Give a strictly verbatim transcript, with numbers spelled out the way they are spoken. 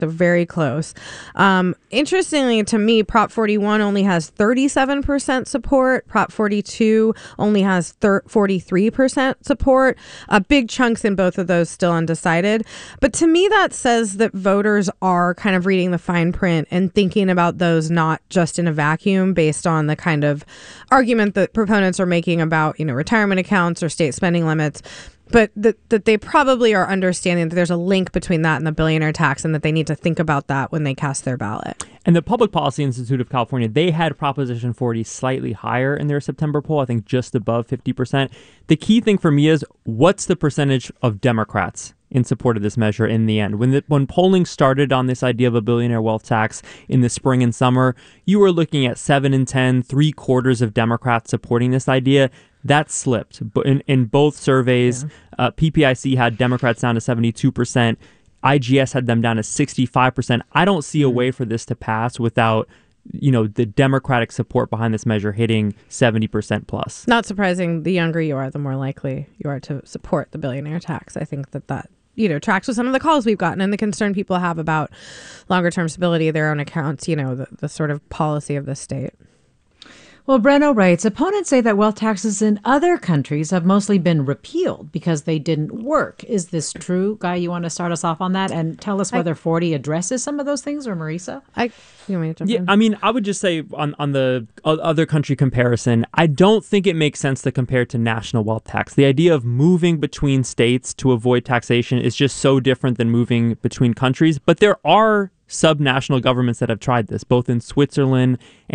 They're very close. Um, interestingly, to me, Prop forty-one only has thirty-seven percent support. Prop forty-two only has thir- forty-three percent support. Uh, big chunks in both of those still undecided. But to me, that says that voters are kind of reading the fine print and thinking about those not just in a vacuum based on the kind of argument that proponents are making about, you know, retirement accounts or state spending limits. But that, that they probably are understanding that there's a link between that and the billionaire tax and that they need to think about that when they cast their ballot. And the Public Policy Institute of California, they had Proposition forty slightly higher in their September poll, I think just above fifty percent. The key thing for me is, what's the percentage of Democrats in support of this measure in the end? When the, when polling started on this idea of a billionaire wealth tax in the spring and summer, you were looking at seven and ten, three quarters of Democrats supporting this idea. That slipped. But in, in both surveys, yeah. uh, P P I C had Democrats down to seventy-two percent. I G S had them down to sixty-five percent. I don't see a way for this to pass without, you know, the Democratic support behind this measure hitting seventy percent plus. Not surprising. The younger you are, the more likely you are to support the billionaire tax. I think that that, you know, tracks with some of the calls we've gotten and the concern people have about longer term stability of their own accounts, you know, the, the sort of policy of the state. Well, Breno writes, opponents say that wealth taxes in other countries have mostly been repealed because they didn't work. Is this true? Guy, you want to start us off on that and tell us whether I, forty addresses some of those things, or Marisa? I, you want me to jump yeah, in? I mean, I would just say on, on the other country comparison, I don't think it makes sense to compare to national wealth tax. The idea of moving between states to avoid taxation is just so different than moving between countries. But there are subnational governments that have tried this, both in Switzerland and